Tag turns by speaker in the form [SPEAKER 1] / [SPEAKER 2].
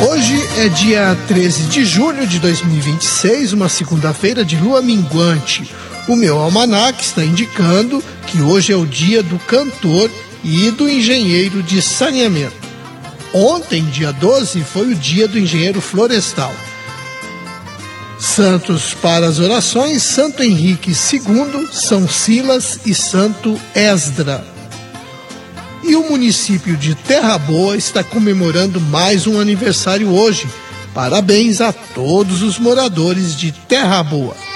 [SPEAKER 1] Hoje é dia 13 de julho de 2026, uma segunda-feira de lua minguante. O meu almanaque está indicando que hoje é o dia do cantor e do engenheiro de saneamento. Ontem, dia 12, foi o dia do engenheiro florestal. Santos para as orações: Santo Henrique II, São Silas e Santo Esdra. E o município de Terra Boa está comemorando mais um aniversário hoje. Parabéns a todos os moradores de Terra Boa.